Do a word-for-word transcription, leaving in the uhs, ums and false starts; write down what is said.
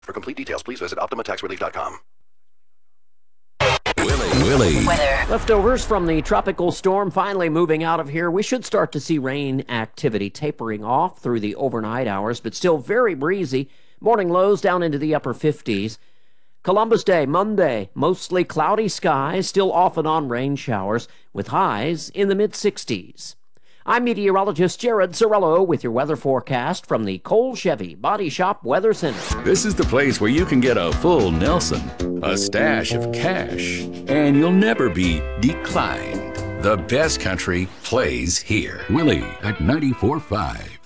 For complete details, please visit Optima Tax Relief dot com. Willie. Willie. Weather. Leftovers from the tropical storm finally moving out of here. We should start to see rain activity tapering off through the overnight hours, but still very breezy. Morning lows down into the upper fifties. Columbus Day, Monday, mostly cloudy skies, still off and on rain showers, with highs in the mid-sixties. I'm meteorologist Jared Sorello with your weather forecast from the Cole Chevy Body Shop Weather Center. This is the place where you can get a full Nelson, a stash of cash, and you'll never be declined. The best country plays here. Willie at ninety-four point five.